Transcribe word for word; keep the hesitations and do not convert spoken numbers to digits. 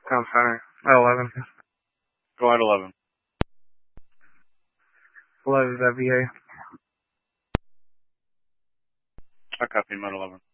Town Center. At eleven. Go at eleven. eleven is at V A. I copy, I'm at eleven.